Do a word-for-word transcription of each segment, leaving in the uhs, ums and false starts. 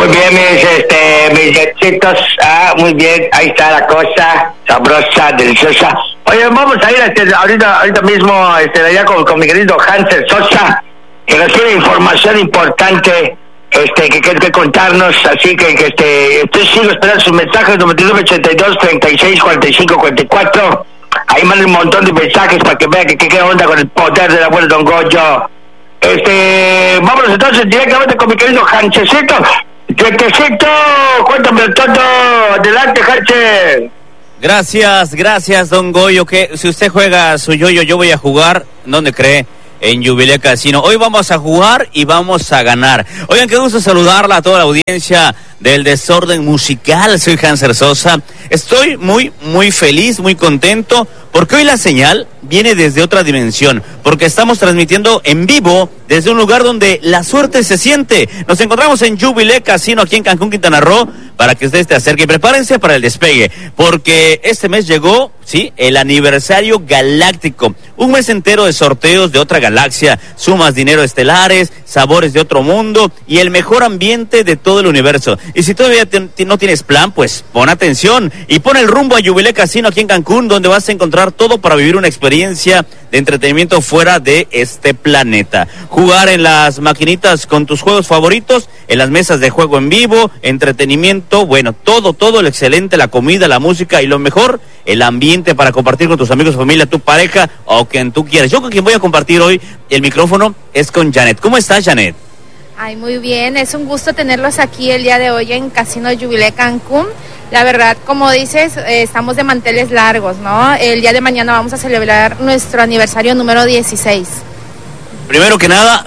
Muy bien, mis, este, mis lechitos. Ah, muy bien. Ahí está la cosa. Sabrosa, deliciosa. Oye, vamos a ir este, ahorita, ahorita mismo, este, allá con, con mi querido Hanser Sosa, que nos tiene información importante, este, que quiere contarnos. Así que, que este, estoy sigo esperando sus mensajes, noventa y nueve, ochenta y dos, treinta y seis, cuarenta y cinco, cuarenta y cuatro. Ahí mandan un montón de mensajes para que vean que qué onda con el poder del abuelo Don Goyo. Este, vámonos entonces directamente con mi querido Hanchecito. Hanchecito, cuéntame todo. Adelante, Hanche. Gracias, gracias, Don Goyo. Que si usted juega su yoyo, yo voy a jugar. ¿Dónde cree? En Jubilee Casino. Hoy vamos a jugar y vamos a ganar. Oigan, qué gusto saludarla a toda la audiencia del Desorden Musical. Soy Hanser Sosa. Estoy muy, muy feliz, muy contento, porque hoy la señal viene desde otra dimensión, porque estamos transmitiendo en vivo desde un lugar donde la suerte se siente. Nos encontramos en Jubilee Casino, aquí en Cancún, Quintana Roo, para que ustedes se acerquen y prepárense para el despegue, porque este mes llegó, sí, el aniversario galáctico, un mes entero de sorteos de otra galaxia, sumas dinero estelares, sabores de otro mundo y el mejor ambiente de todo el universo. Y si todavía te, te, no tienes plan, pues pon atención y pon el rumbo a Jubilee Casino aquí en Cancún, donde vas a encontrar todo para vivir una experiencia de entretenimiento fuera de este planeta. Jugar en las maquinitas con tus juegos favoritos, en las mesas de juego en vivo, entretenimiento, bueno, todo, todo lo excelente, la comida, la música y lo mejor, el ambiente para compartir con tus amigos, familia, tu pareja o quien tú quieras. Yo con quien voy a compartir hoy el micrófono es con Janet. ¿Cómo estás, Janet? Ay, muy bien, es un gusto tenerlos aquí el día de hoy en Casino Jubilee Cancún. La verdad, como dices, eh, estamos de manteles largos, ¿no? El día de mañana vamos a celebrar nuestro aniversario número dieciséis. Primero que nada,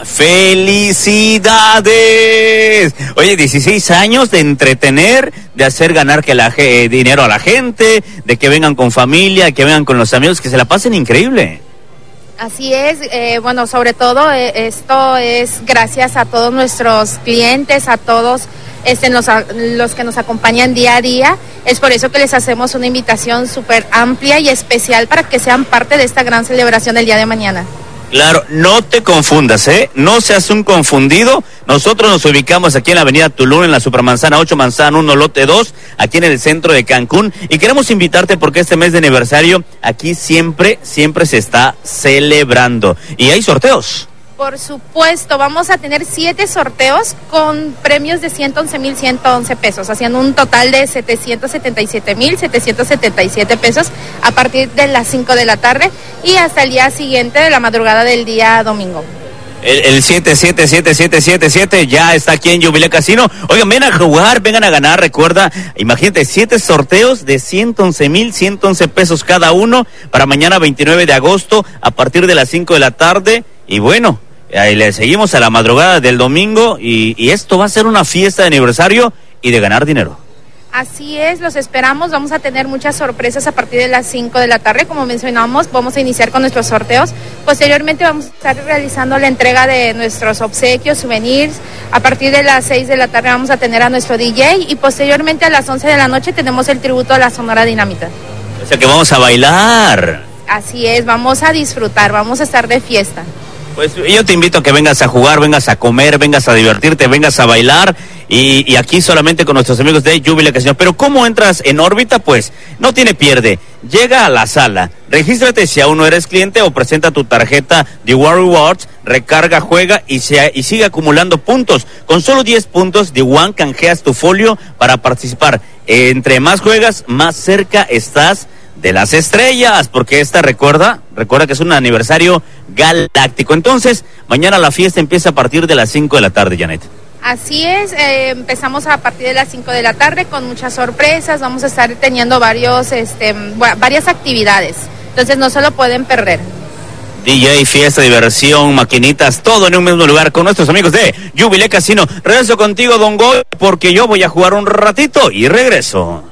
¡felicidades! Oye, dieciséis años de entretener, de hacer ganar que la, eh, dinero a la gente, de que vengan con familia, que vengan con los amigos, que se la pasen increíble. Así es, eh, bueno, sobre todo eh, esto es gracias a todos nuestros clientes, a todos este, los, los que nos acompañan día a día. Es por eso que les hacemos una invitación súper amplia y especial para que sean parte de esta gran celebración del día de mañana. Claro, no te confundas, ¿eh? No seas un confundido. Nosotros nos ubicamos aquí en la avenida Tulum, en la Supermanzana ocho, Manzana uno, Lote dos, aquí en el centro de Cancún. Y queremos invitarte porque este mes de aniversario aquí siempre, siempre se está celebrando. Y hay sorteos. Por supuesto, vamos a tener siete sorteos con premios de ciento once mil ciento once pesos, haciendo un total de setecientos setenta y siete mil setecientos setenta y siete pesos a partir de las cinco de la tarde y hasta el día siguiente de la madrugada del día domingo. El, el siete siete siete siete siete siete ya está aquí en Jubilee Casino. Oigan, vengan a jugar, vengan a ganar. Recuerda, imagínate, siete sorteos de ciento once mil ciento once pesos cada uno para mañana veintinueve de agosto a partir de las cinco de la tarde. Y bueno, ahí le seguimos a la madrugada del domingo y, y esto va a ser una fiesta de aniversario y de ganar dinero. Así es, los esperamos, vamos a tener muchas sorpresas a partir de las cinco de la tarde, como mencionamos, vamos a iniciar con nuestros sorteos, posteriormente vamos a estar realizando la entrega de nuestros obsequios, souvenirs, a partir de las seis de la tarde vamos a tener a nuestro D J y posteriormente a las once de la noche tenemos el tributo a la Sonora Dinamita. O sea que vamos a bailar. Así es, vamos a disfrutar, vamos a estar de fiesta. Pues yo te invito a que vengas a jugar, vengas a comer, vengas a divertirte, vengas a bailar y, y aquí solamente con nuestros amigos de Jubilee Casino. Pero ¿cómo entras en órbita? Pues no tiene pierde. Llega a la sala, regístrate si aún no eres cliente o presenta tu tarjeta de One Rewards, recarga, juega y, se, y sigue acumulando puntos. Con solo diez puntos de One canjeas tu folio para participar. Entre más juegas, más cerca estás de las estrellas, porque esta recuerda, recuerda que es un aniversario galáctico. Entonces, mañana la fiesta empieza a partir de las cinco de la tarde, Janet. Así es, eh, empezamos a partir de las cinco de la tarde con muchas sorpresas, vamos a estar teniendo varios, este, varias actividades, entonces no se lo pueden perder. D J, fiesta, diversión, maquinitas, todo en un mismo lugar con nuestros amigos de Jubilee Casino. Regreso contigo, Don Goy, porque yo voy a jugar un ratito y regreso.